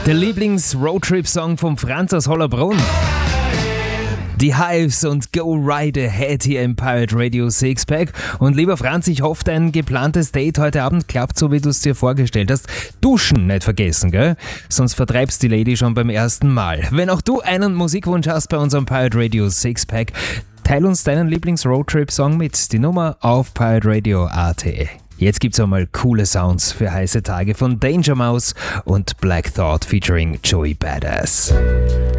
Der Lieblings-Roadtrip-Song vom Franz aus Hollerbrunn. Die Hives und Go Right Ahead hier im Pirate Radio Sixpack. Und lieber Franz, ich hoffe, dein geplantes Date heute Abend klappt so, wie du es dir vorgestellt hast. Duschen nicht vergessen, gell? Sonst vertreibst die Lady schon beim ersten Mal. Wenn auch du einen Musikwunsch hast bei unserem Pirate Radio Sixpack, teil uns deinen Lieblings-Roadtrip-Song mit. Die Nummer auf pirateradio.at. Jetzt gibt's auch mal coole Sounds für heiße Tage von Danger Mouse und Black Thought featuring Joey Badass.